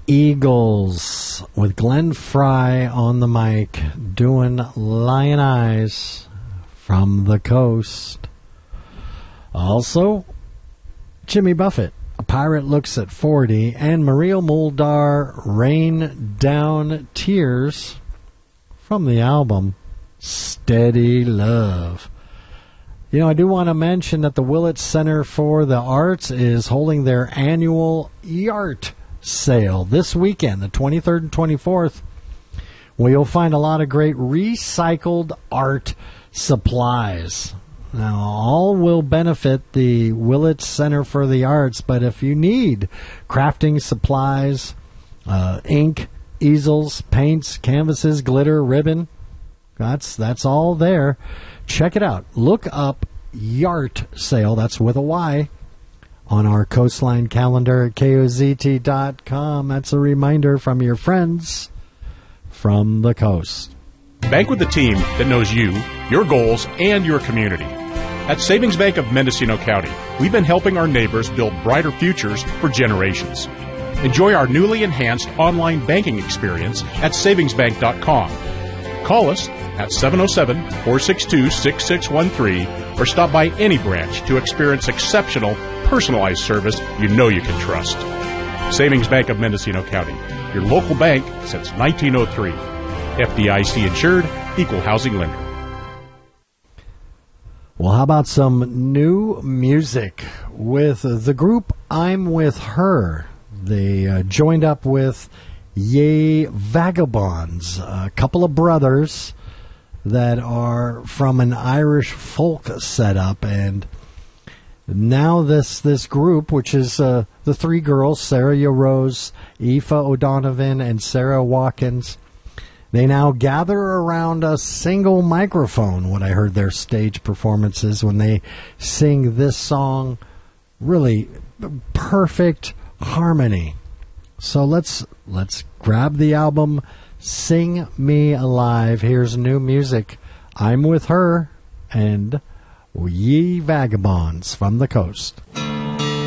Eagles with Glenn Fry on the mic doing Lion Eyes from the Coast. Also, Jimmy Buffett, A Pirate Looks at 40, and Maria Muldaur, Rain Down Tears from the album Steady Love. You know, I do want to mention that the Willits Center for the Arts is holding their annual Yart sale this weekend, the 23rd and 24th, where you'll find a lot of great recycled art supplies. Now, all will benefit the Willits Center for the Arts, but if you need crafting supplies, ink, easels, paints, canvases, glitter, ribbon, that's all there. Check it out. Look up Yart Sale, that's with a Y, on our Coastline calendar at KOZT.com. That's a reminder from your friends from the coast. Bank with the team that knows you, your goals, and your community. At Savings Bank of Mendocino County, we've been helping our neighbors build brighter futures for generations. Enjoy our newly enhanced online banking experience at savingsbank.com. Call us at 707-462-6613 or stop by any branch to experience exceptional, personalized service you know you can trust. Savings Bank of Mendocino County, your local bank since 1903. FDIC insured, equal housing lender. Well, how about some new music with the group I'm With Her? They joined up with Ye Vagabonds, a couple of brothers that are from an Irish folk setup, and now this group, which is the three girls, Sarah Rose, Aoife O'Donovan, and Sarah Watkins, they now gather around a single microphone when I heard their stage performances when they sing this song. Really perfect harmony. So let's grab the album Sing Me Alive. Here's new music. I'm With Her and Ye Vagabonds from the Coast.